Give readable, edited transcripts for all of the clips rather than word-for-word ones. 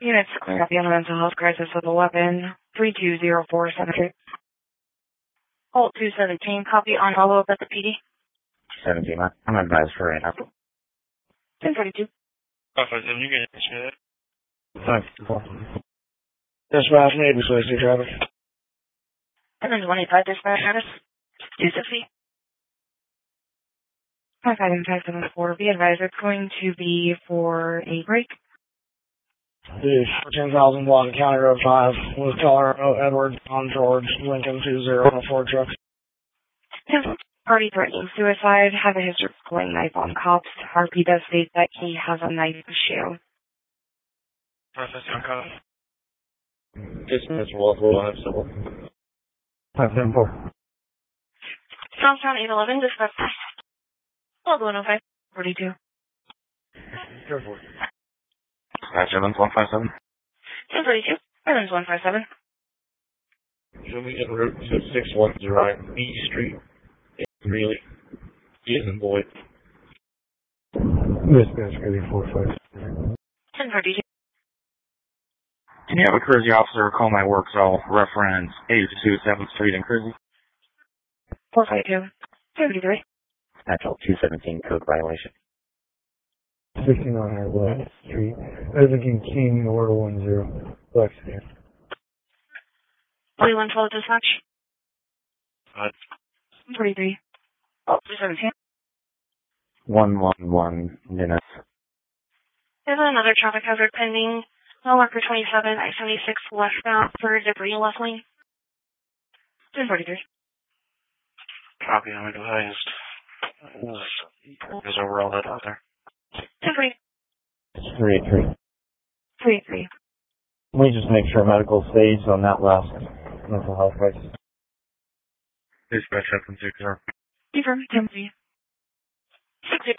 Units copy on a mental health crisis with a weapon. 320473. Alt 217, copy on follow-up at the PD. 17, I'm advised for right now. 1042. You get it. Thanks. Dispatch, maybe Swayze traffic. And then 185 dispatch status. 260. 55 and 574. Be advised it's going to be for a break. The 14,000 block of County Road 5 with Colorado Edward on George Lincoln 20 on a Ford truck. Party threatening suicide, has a history of pulling knife on cops. Harpy does state that he has a knife issue. Processing call. Dispatch, Walsall, 574. Johnstown 811, dispatch. Hold 105. 42. Go for it. Dispatch, Evans 157. 1042. Evans 157. Show me en route to 6109 B Street. Really? Getting boy. Dispatch, 845. 1042. Can you have a Kersey officer call my work cell reference 822 7th Street in Kersey? 452. 73. Actual 217 code violation. 6900 West Street. Everything King, order 10. Lexington. 4112 dispatch. 43. 217. 111 Dennis. There's another traffic hazard pending. No marker 27, I-76 westbound for debris left lane. 1043. Copy, I'm advised. There's overall that out there. 1043. 383. 383. Let me just make sure medical stays on that last mental health crisis. Dispatch up and 60. Confirm. 10-3. 60.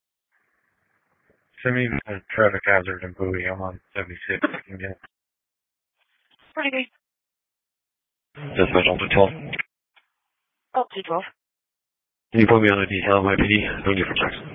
Send me a traffic hazard in Bowie. I'm on 76. I can get 43. Dispatch on 212. Oh, 212. Can you put me on the detail of my PD? Thank you for checks.